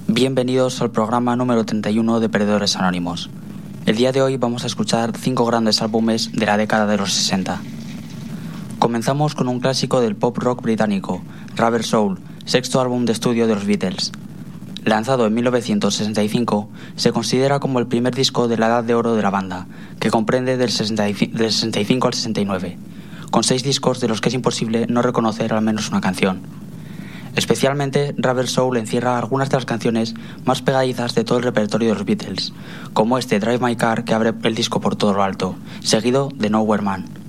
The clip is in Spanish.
Bienvenidos al programa número 31 de Perdedores Anónimos. El día de hoy vamos a escuchar 5 grandes álbumes de la década de los 60. Comenzamos con un clásico del pop rock británico, Rubber Soul, sexto álbum de estudio de los Beatles. Lanzado en 1965, se considera como el primer disco de la edad de oro de la banda, que comprende del 65 al 69, con 6 discos de los que es imposible no reconocer al menos una canción. Especialmente, Rubber Soul encierra algunas de las canciones más pegadizas de todo el repertorio de los Beatles, como este Drive My Car que abre el disco por todo lo alto, seguido de Nowhere Man.